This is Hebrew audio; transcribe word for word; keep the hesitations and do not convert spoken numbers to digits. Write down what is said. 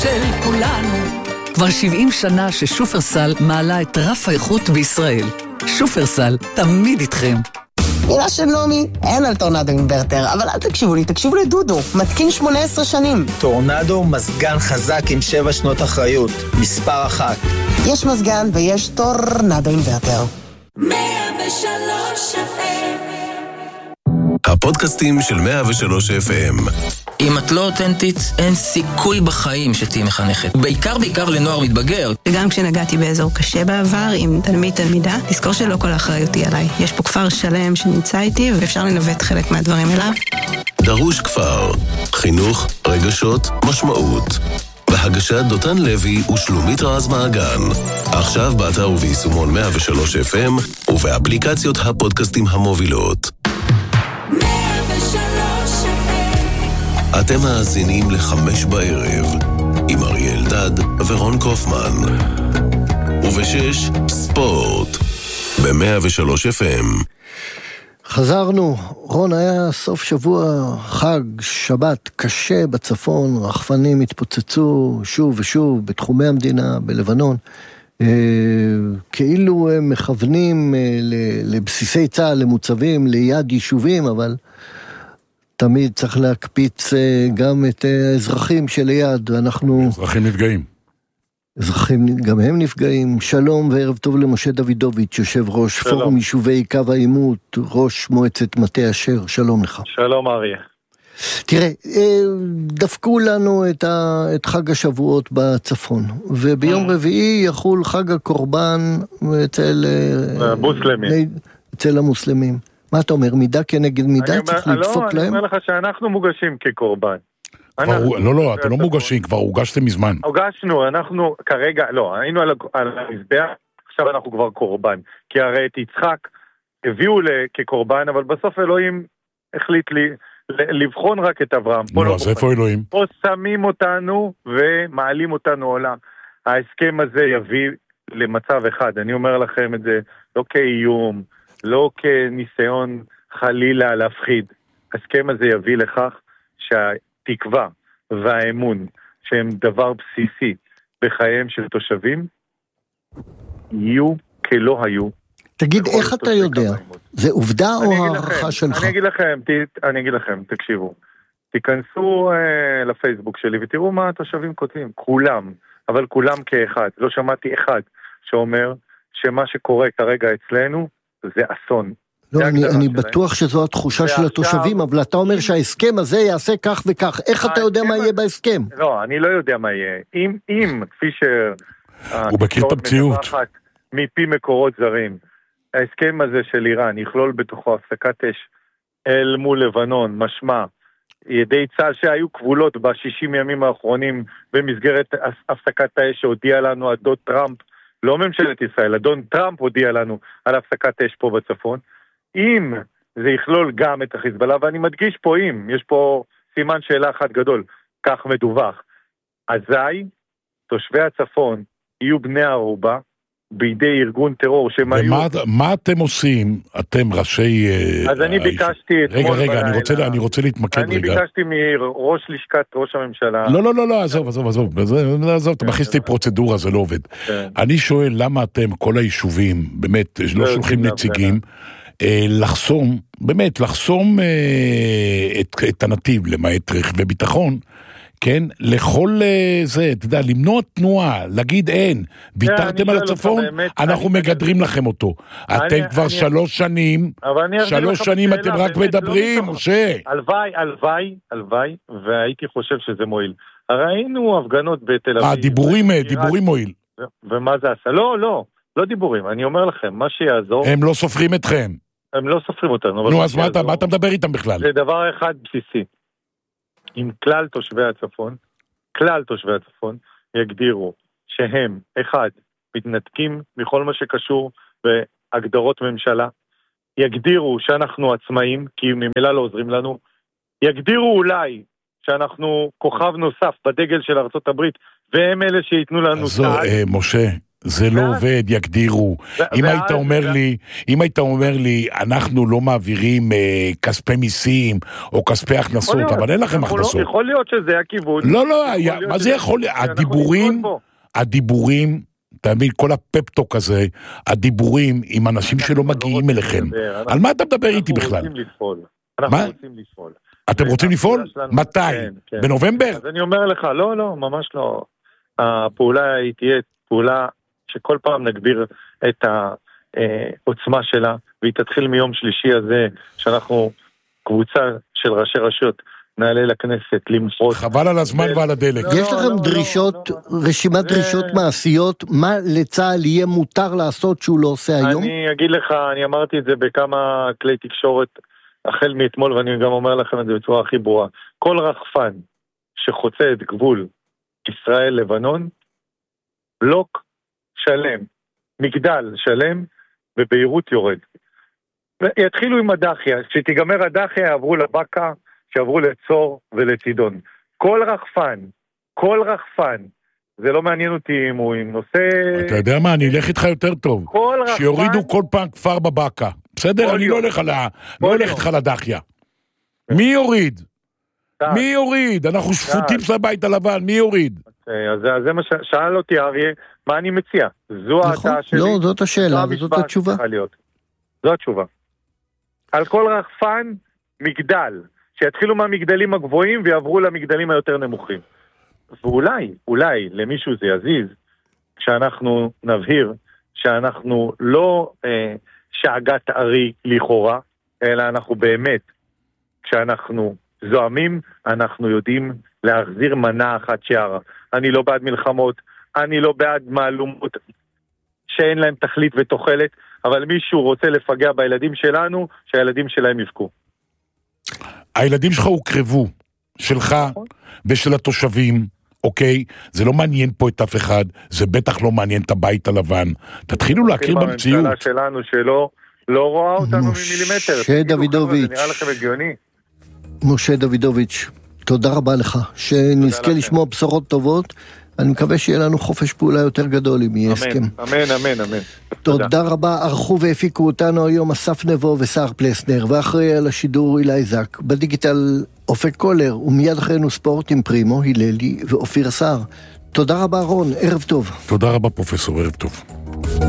של כולנו. כבר שבעים שנה ששופרסל מעלה את רף האיכות בישראל. שופרסל, תמיד איתכם. מילה של נומי, אין על טורנדו אינברטר, אבל אל תקשיבו לי, תקשיבו לדודו, מתקין שמונה עשרה שנים. טורנדו מזגן חזק עם שבע שנות אחריות, מספר אחת. יש מזגן ויש טורנדו אינברטר. מאה ושלוש אף אם. הפודקאסטים של מאה ושלוש אף אם. אם את לא אותנטית, אין סיכוי בחיים שתהי מחנכת. בעיקר בעיקר לנוער מתבגר. וגם כשנגעתי באזור קשה בעבר עם תלמיד תלמידה, תזכור שלא כל האחריות היא עליי. יש פה כפר שלם שנמצא איתי ואפשר לנווט חלק מהדברים אליו. דרוש כפר, חינוך, רגשות, משמעות. בהגשת דותן לוי ושלומית רז מעגן. עכשיו באתר וביישומון מאה ושלוש אף אם ובאפליקציות הפודקאסטים המובילות. מאה ושלוש אף אם. אתם מאזינים לחמש בערב עם אריאל דד ורון קופמן. ובשש ספורט ב-מאה ושלוש אף אם. חזרנו. רון, היה סוף שבוע חג, שבת קשה בצפון, רחפנים התפוצצו שוב ושוב בתחומי המדינה, בלבנון. אה, כאילו הם מכוונים אה, לבסיסי צה"ל, למוצבים, ליד יישובים, אבל תמיד צריך להקפיץ אה, גם את האזרחים שליד. אנחנו... אזרחים נפגעים. אזרחים, גם הם נפגעים. שלום וערב טוב למשה דוידוביץ', יושב ראש שלום. פורום יישובי קו העימות, ראש מועצת מטה אשר, שלום לך. שלום אריה. תראה, דפקו לנו את, ה, את חג השבועות בצפון, וביום רביעי יחול חג הקורבן אצל המוסלמים. אצל המוסלמים. מה אתה אומר, מידה כנגד מידה? צריך אומר, לדפוק לא, להם? אני אומר לך שאנחנו מוגשים כקורבן. כבר, לא, לא, אתם לא מוגשים, כבר הוגשתם מזמן. הוגשנו, אנחנו כרגע, לא, היינו על, על המזבח, עכשיו אנחנו כבר קורבן. כי הרי את יצחק הביאו כקורבן, אבל בסוף אלוהים החליט לי לבחון רק את אברהם. לא, לא אז איפה אלוהים? פה שמים אותנו ומעלים אותנו עולה. ההסכם הזה יביא למצב אחד, אני אומר לכם את זה, לא כאיום, לא כניסיון חלילה להפחיד. ההסכם הזה יביא לכך שה... תקווה והאמון שהם דבר בסיסי בחייהם של תושבים יהיו כלא היו. תגיד, איך אתה יודע? זה עובדה או הערכה שלך? אני אגיד לכם, אני אגיד לכם, תקשיבו. תיכנסו אה, לפייסבוק שלי ותראו מה התושבים כותבים. כולם, אבל כולם כאחד. לא שמעתי אחד שאומר שמה שקורה כרגע אצלנו זה אסון. לא, אני, אני בטוח שזו התחושה של התושבים, אבל אתה אומר שההסכם הזה יעשה כך וכך. איך אתה יודע מה יהיה בהסכם? לא, אני לא יודע מה יהיה. אם, אם, כפי ש... הוא מכיר את המציאות. מפי מקורות זרים, ההסכם הזה של איראן יכלול בתוכו הפסקת אש אל מול לבנון, משמע, ידי צה"ל שהיו כבולות בשישים ימים האחרונים במסגרת הפסקת האש שהודיע לנו אדון טראמפ, לא ממשלת ישראל, אדון טראמפ הודיע לנו על הפסקת אש פה בצפון. אם זה יכלול גם את החיזבאללה, ואני מדגיש פה אם, יש פה סימן שאלה אחת גדול, כך מדווח, אזי תושבי הצפון יהיו בני ערובה בידי ארגון טרור שהם היו... ומה אתם עושים, אתם ראשי... אז אני ביקשתי... רגע, רגע, אני רוצה, אני רוצה להתמקד רגע. אני ביקשתי מראש לשכת ראש הממשלה... לא, לא, לא, לא, עזוב, עזוב, עזוב, עזוב, אתה מכניס לי פרוצדורה, זה לא עובד. אני שואל למה אתם, כל היישובים, באמת, לא שולחים נציגים, לחסום, באמת, לחסום את הנתיב, למעט רכבי ביטחון, כן, לכל זה, אתה יודע, למנוע תנועה, להגיד אין, ויתרתם על הצפון, אנחנו מגדרים לכם אותו. אתם כבר שלוש שנים, שלוש שנים אתם רק מדברים, משה. הלוואי, הלוואי, הלוואי, והייתי חושב שזה מועיל. ראינו הפגנות בתל אביב. אה, דיבורים, דיבורים מועיל. ומה זה עשה? לא, לא, לא דיבורים, אני אומר לכם, מה שיעזור... הם לא סופרים אתכם. הם לא סופרים אותנו. נו, אז מה אתה מדבר איתם בכלל? זה דבר אחד בסיסי. אם כלל תושבי הצפון, כלל תושבי הצפון, יגדירו שהם, אחד, מתנתקים מכל מה שקשור בהגדרות ממשלה, יגדירו שאנחנו עצמאים, כי ממילא לא עוזרים לנו, יגדירו אולי שאנחנו כוכב נוסף בדגל של ארצות הברית, והם אלה שיתנו לנו זו, אה, משה, זה לא עובד, יגדירו. אם היית אומר לי, אם היית אומר לי, אנחנו לא מעבירים כספי מיסים, או כספי הכנסות, אבל אין לכם הכנסות. יכול להיות שזה הכיוון. לא, לא, מה זה יכול להיות? הדיבורים, הדיבורים, תמיד כל הפפטוק הזה, הדיבורים עם אנשים שלא מגיעים אליכם. על מה אתה מדבר איתי בכלל? אנחנו רוצים לפעול. אנחנו רוצים לפעול. אתם רוצים לפעול? מתי? בנובמבר? אז אני אומר לך, לא, לא, ממש לא. הפעולה היא תהיה פעולה שכל פעם נגביר את העוצמה שלה, והיא תתחיל מיום שלישי הזה, שאנחנו קבוצה של ראשי רשויות, נעלה לכנסת, למפות. חבל על הזמן ועל הדלק. יש לכם דרישות, רשימת דרישות מעשיות, מה לצה"ל יהיה מותר לעשות שהוא לא עושה היום? אני אגיד לך, אני אמרתי את זה בכמה כלי תקשורת, החל מאתמול, ואני גם אומר לכם את זה בצורה הכי ברורה. כל רחפן שחוצה את גבול ישראל-לבנון, בלוק שלם, מגדל שלם, ובהירות יורד. יתחילו עם הדחיה, כשתיגמר הדחיה יעברו לבקה, שעברו לצור ולצידון. כל רחפן, כל רחפן, זה לא מעניין אותי אם הוא עם נושא... אתה יודע מה, אני אלך איתך יותר טוב. כל רחפן... שיורידו כל פעם כפר בבקה. בסדר? אני לא הולך על ה... לא הולך איתך לדחיה. מי יוריד? מי יוריד? אנחנו שפוטים של הבית הלבן, מי יוריד? אז זה מה ששאל אותי אריה, מה אני מציע? זו ההצעה שלי. לא, זאת השאלה, וזאת התשובה. זו התשובה. על כל רחפן, מגדל. שיתחילו מהמגדלים הגבוהים ויעברו למגדלים היותר נמוכים. ואולי, אולי, למישהו זה יזיז, כשאנחנו נבהיר שאנחנו לא אה, שאגת ארי לכאורה, אלא אנחנו באמת, כשאנחנו זוהמים, אנחנו יודעים להחזיר מנה אחת שערה. אני לא בעד מלחמות, אני לא בעד מהלומות שאין להם תכלית ותוחלת, אבל מישהו רוצה לפגע בילדים שלנו, שהילדים שלהם יבכו. הילדים שלך הוקרבו, שלך ושל התושבים, אוקיי? זה לא מעניין פה את אף אחד, זה בטח לא מעניין את הבית הלבן. תתחילו להכיר במציאות. הממשלה שלנו שלא לא רואה אותנו ממילימטר. משה דוידוביץ'. זה נראה לכם הגיוני. משה דוידוביץ', תודה רבה לך, שנזכה לשמוע בשורות טובות. אני מקווה שיהיה לנו חופש פעולה יותר גדול אם יהיה הסכם. אמן, אמן, אמן. תודה רבה, ערכו והפיקו אותנו היום אסף נבו וסער פלסנר, ואחרי על השידור אילי זק, בדיגיטל אופק קולר, ומיד אחרינו ספורט עם פרימו, היללי ואופיר סער. תודה רבה רון, ערב טוב. תודה רבה פרופסור, ערב טוב.